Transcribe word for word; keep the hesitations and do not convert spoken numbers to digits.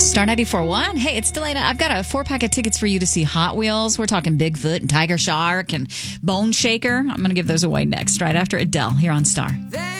Star ninety-four point one. Hey, it's Delana. I've got a four-pack of tickets for you to see Hot Wheels. We're talking Bigfoot and Tiger Shark and Bone Shaker. I'm going to give those away next, right after Adele here on Star.